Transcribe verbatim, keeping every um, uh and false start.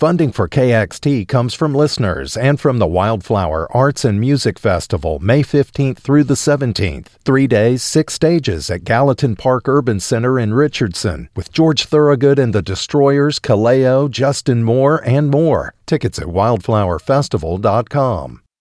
Funding for K X T comes from listeners and from the Wildflower Arts and Music Festival, May fifteenth through the seventeenth. Three days, six stages at Gallatin Park Urban Center in Richardson, with George Thorogood and the Destroyers, Kaleo, Justin Moore, and more. Tickets at wildflower festival dot com.